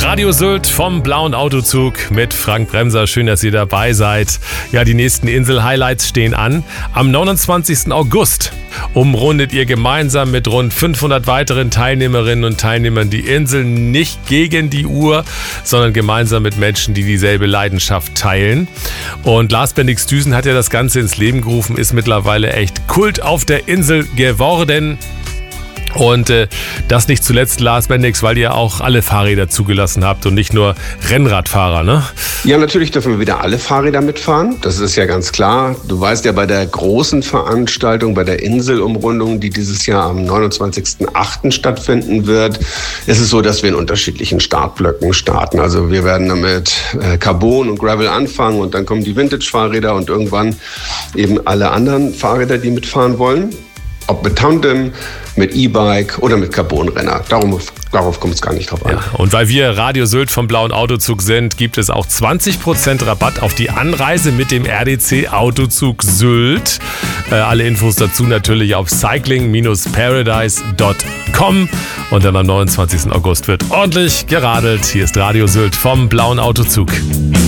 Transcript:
Radio Sylt vom Blauen Autozug mit Frank Bremser. Schön, dass ihr dabei seid. Ja, die nächsten Insel-Highlights stehen an. Am 29. August umrundet ihr gemeinsam mit rund 500 weiteren Teilnehmerinnen und Teilnehmern die Insel nicht gegen die Uhr, sondern gemeinsam mit Menschen, die dieselbe Leidenschaft teilen. Und Lars Bendix-Düsen hat ja das Ganze ins Leben gerufen, ist mittlerweile echt Kult auf der Insel geworden. Und das nicht zuletzt, Lars Bendix, weil ihr auch alle Fahrräder zugelassen habt und nicht nur Rennradfahrer, ne? Ja, natürlich dürfen wir wieder alle Fahrräder mitfahren. Das ist ja ganz klar. Du weißt ja, bei der großen Veranstaltung, bei der Inselumrundung, die dieses Jahr am 29.08. stattfinden wird, ist es so, dass wir in unterschiedlichen Startblöcken starten. Also wir werden mit Carbon und Gravel anfangen und dann kommen die Vintage-Fahrräder und irgendwann eben alle anderen Fahrräder, die mitfahren wollen. Ob mit Tandem, mit E-Bike oder mit Carbonrenner. Darauf kommt es gar nicht drauf an. Ja, und weil wir Radio Sylt vom Blauen Autozug sind, gibt es auch 20% Rabatt auf die Anreise mit dem RDC Autozug Sylt. Alle Infos dazu natürlich auf cycling-paradise.com. Und dann am 29. August wird ordentlich geradelt. Hier ist Radio Sylt vom Blauen Autozug.